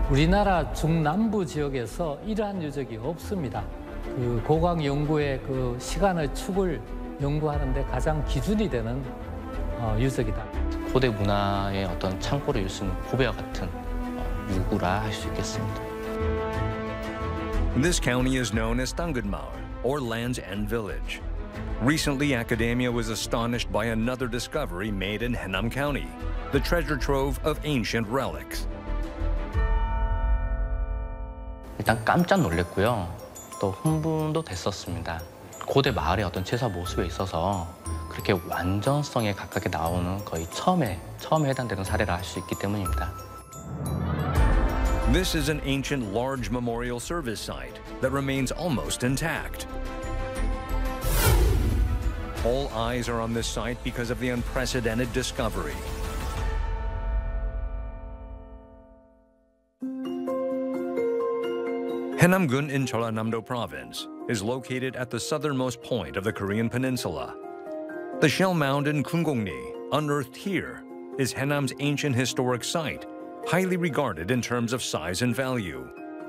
우리나라 중남부 지역에서 이러한 유적이 없습니다. 그 고강 연구의 그 시간의 축을 연구하는 데 가장 기준이 되는 유적이다. 고대 문화의 어떤 창고를 일 수 있는 고배와 같은 유구라 할 수 있겠습니다. This county is known as Tangunmaur, or Land's End Village. Recently, academia was astonished by another discovery made in Haenam County, the treasure trove of ancient relics. 일단 깜짝 놀랐고요. 또 흥분도 됐었습니다. 고대 마을의 어떤 제사 모습에 있어서 그렇게 완전성에 가깝게 나오는 거의 처음에 해당되는 사례라 할 수 있기 때문입니다. This is an ancient large memorial service site that remains almost intact. All eyes are on this site because of the unprecedented discovery. Haenam-gun in Jeollanam-do Province is located at the southernmost point of the Korean peninsula. The shell mound in Kungongni, unearthed here, is Haenam's ancient historic site, highly regarded in terms of size and value.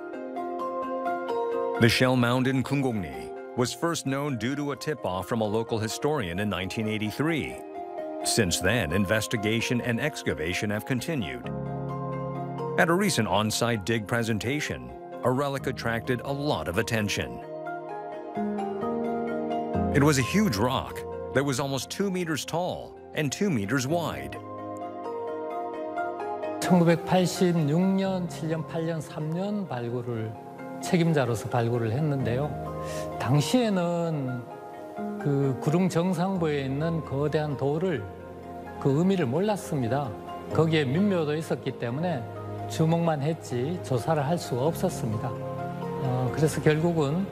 The shell mound in Kungongni was first known due to a tip-off from a local historian in 1983. Since then, investigation and excavation have continued. At a recent on-site dig presentation, a relic attracted a lot of attention. It was a huge rock that was almost 2 meters tall and 2 meters wide. 1986년, 7년, 8년, 3년 책임자로서 발굴을 했는데요. 당시에는 그 구릉 정상부에 있는 거대한 돌을 그 의미를 몰랐습니다. 거기에 민묘도 있었기 때문에 주목만 했지 조사를 할 수가 없었습니다. 그래서 결국은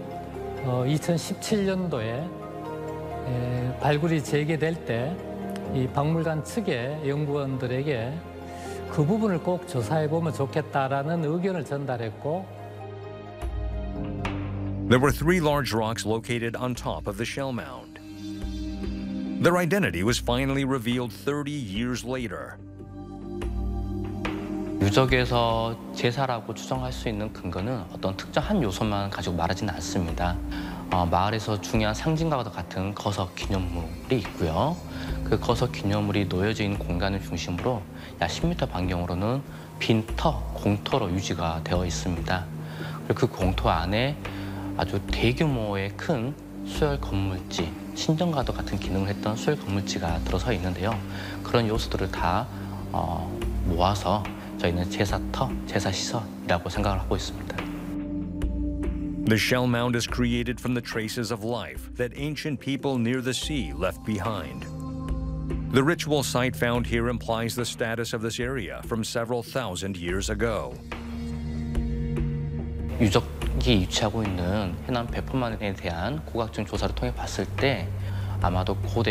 2017년도에 발굴이 재개될 때 이 박물관 측의 연구원들에게 그 부분을 꼭 조사해보면 좋겠다라는 의견을 전달했고. There were 3 large rocks located on top of the shell mound. Their identity was finally revealed 30 years later. 유적에서 제사라고 추정할 수 있는 근거는 어떤 특정한 요소만 가지고 말하지는 않습니다. 마을에서 중요한 상징과 같은 거석 기념물이 있고요. 그 거석 기념물이 놓여져 있는 공간을 중심으로 약 10m 반경으로는 빈 공터로 유지가 되어 있습니다. 그리고 그 공터 안에 아주 대규모의 큰 수열 건물지, 신전과도 같은 기능을 했던 수열 건물지가 들어서 있는데요. 그런 요소들을 다 모아서 저희는 제사터, 제사시설이라고 생각을 하고 있습니다. The shell mound is created from the traces of life that ancient people near the sea left behind. The ritual site found here implies the status of this area from several thousand years ago. 유적이 위치하고 있는 해남 배포만에 대한 고각적 조사를 통해 봤을 때 아마도 고대